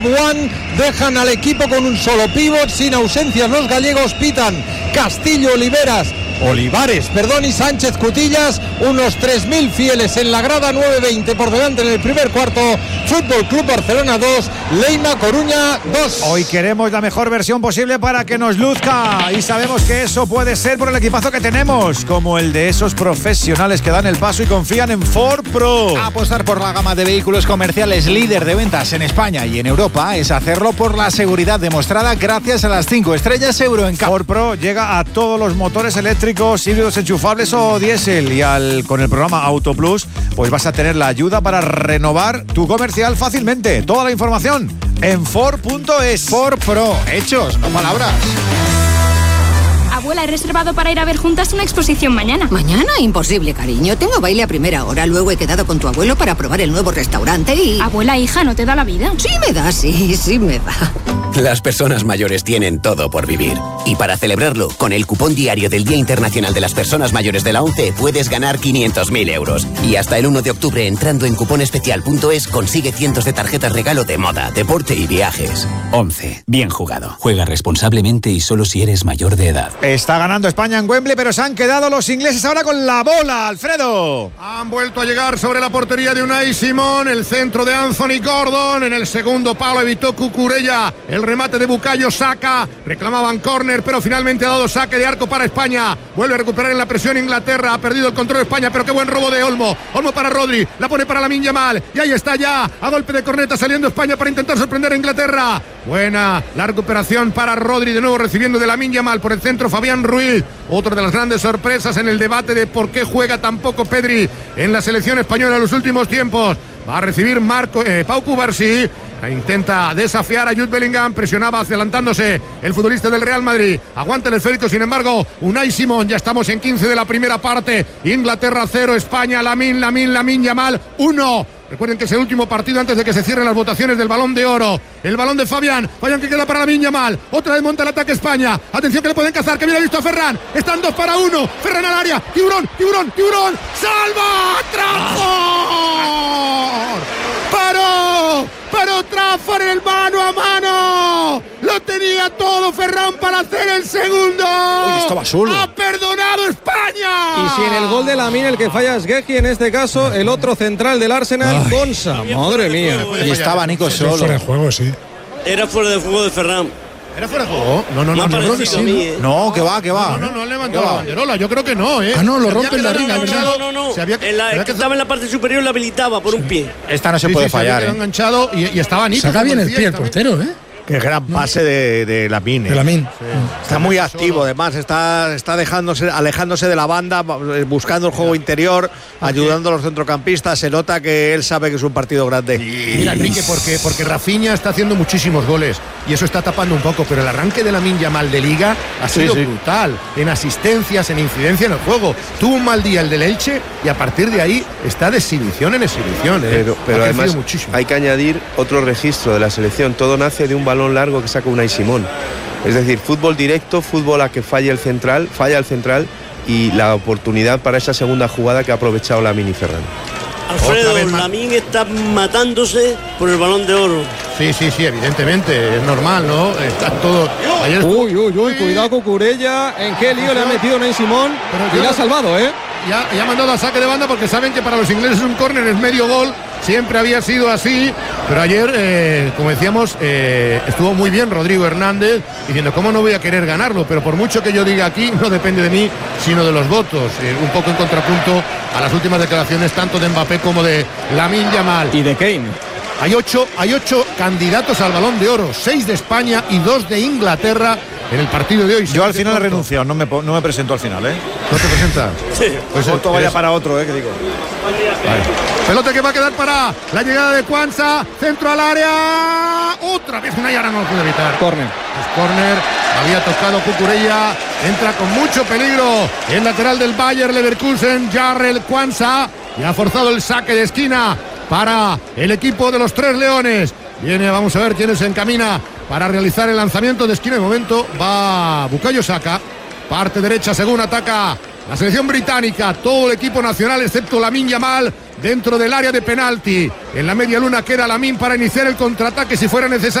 Dejan al equipo con un solo pívot, sin ausencias los gallegos. Pitan Castillo, Olivares, y Sánchez Cutillas. Unos 3.000 fieles en la grada. 9:20 por delante en el primer cuarto. Fútbol Club Barcelona 2, Lleida Coruña 2. Hoy queremos la mejor versión posible para que nos luzca, y sabemos que eso puede ser por el equipazo que tenemos, como el de esos profesionales que dan el paso y confían en Ford Pro. Apostar por la gama de vehículos comerciales líder de ventas en España y en Europa es hacerlo por la seguridad demostrada gracias a las 5 estrellas Euro NCAP. Ford Pro llega a todos los motores eléctricos, híbridos enchufables o diésel, y con el programa Auto Plus pues vas a tener la ayuda para renovar tu comercial fácilmente. Toda la información en Ford.es. Ford Pro, hechos, no palabras. Abuela, he reservado para ir a ver juntas una exposición mañana. ¿Mañana? Imposible, cariño. Tengo baile a primera hora. Luego he quedado con tu abuelo para probar el nuevo restaurante y... Abuela, hija, ¿no te da la vida? Sí me da, sí me da. Las personas mayores tienen todo por vivir. Y para celebrarlo, con el cupón diario del Día Internacional de las Personas Mayores de la ONCE, puedes ganar 500.000 euros. Y hasta el 1 de octubre, entrando en cuponespecial.es, consigue cientos de tarjetas regalo de moda, deporte y viajes. ONCE. Bien jugado. Juega responsablemente y solo si eres mayor de edad. Está ganando España en Wembley, pero se han quedado los ingleses ahora con la bola, Alfredo. Han vuelto a llegar sobre la portería de Unai Simón, el centro de Anthony Gordon, en el segundo palo evitó Cucurella, el remate de Bukayo Saka, reclamaban córner, pero finalmente ha dado saque de arco para España, vuelve a recuperar en la presión Inglaterra, ha perdido el control de España, pero qué buen robo de Olmo para Rodri, la pone para Lamine Yamal, y ahí está ya, a golpe de corneta saliendo España para intentar sorprender a Inglaterra. Buena la recuperación para Rodri, de nuevo recibiendo de Lamine Yamal por el centro Fabián Ruiz, otra de las grandes sorpresas en el debate de por qué juega tan poco Pedri en la selección española en los últimos tiempos. Va a recibir Pau Cubarsí, intenta desafiar a Jude Bellingham, presionaba adelantándose el futbolista del Real Madrid, aguanta el esférico, sin embargo Unai Simón, ya estamos en 15 de la primera parte, Inglaterra 0, España, Lamine Yamal 1. Recuerden que es el último partido antes de que se cierren las votaciones del Balón de Oro. El balón de Fabián que queda para Lamine Yamal. Otra vez monta el ataque España. Atención que le pueden cazar, que viene visto a Ferran. Están 2 para 1. Ferran al área. Tiburón. ¡Salva! ¡Trafford! ¡Paró Trafford en el mano a mano! Lo tenía todo Ferran para hacer el segundo. Uy, estaba solo. ¡Ha perdonado España! Y si en el gol de Lamine el que falla es Guehi, en este caso el otro central del Arsenal, Konsa. Madre mía. Y estaba Nico solo. Fuera de juego, sí. Era fuera de juego de Ferran. ¿Era fuera de juego? No creo que sí. No, que va. No levantó la banderola, yo creo que no, ¿eh? Ah, no, lo rompe en la riga, ¿verdad? No. El que estaba en la parte superior la habilitaba por un pie. Esta no se puede fallar, enganchado y estaba Nico. Saca bien el pie el portero, ¿eh? Qué gran pase de Lamine. Sí. Está muy activo, además, está alejándose de la banda, buscando el juego interior, ayudando a los centrocampistas. Se nota que él sabe que es un partido grande. Mira, Enrique, porque Rafinha está haciendo muchísimos goles y eso está tapando un poco, pero el arranque de Lamine Yamal de Liga ha sido brutal, en asistencias, en incidencia en el juego. Tuvo un mal día el del Elche y a partir de ahí está de exhibición en exhibición. Pero además hay que añadir otro registro de la selección. Todo nace de un balón largo que saca Unai Simón. Es decir, fútbol directo, fútbol a que falla el central y la oportunidad para esa segunda jugada que ha aprovechado Lamine y Ferran. Alfredo, Lamine está matándose por el Balón de Oro. Sí, evidentemente, es normal, ¿no? Está todo... Uy, cuidado Cucurella, en qué lío le ha metido Unai Simón, y le ha salvado, ¿eh? Ya ha mandado a saque de banda porque saben que para los ingleses un córner es medio gol, siempre había sido así, pero ayer, como decíamos, estuvo muy bien Rodrigo Hernández diciendo cómo no voy a querer ganarlo, pero por mucho que yo diga aquí, no depende de mí, sino de los votos, un poco en contrapunto a las últimas declaraciones tanto de Mbappé como de Lamine Yamal. Y de Kane. Hay ocho candidatos al Balón de Oro, 6 de España y 2 de Inglaterra en el partido de hoy. Yo al final he renunciado, no me presento al final, ¿eh? ¿No te presentas? Sí. Pues esto vaya para otro, que digo. Vale. Pelota que va a quedar para la llegada de Quansah, centro al área. Otra vez una y ahora no lo puede evitar. Córner. Córner, había tocado Cucurella, entra con mucho peligro el lateral del Bayer Leverkusen, Jarrell Quansah, y ha forzado el saque de esquina para el equipo de los Tres Leones. Viene, vamos a ver quién se encamina para realizar el lanzamiento de esquina. De momento va Bukayo Saka, parte derecha según ataca la selección británica, todo el equipo nacional excepto Lamine Yamal. dentro del área de penalti. En la media luna queda Lamine para iniciar el contraataque si fuera necesario.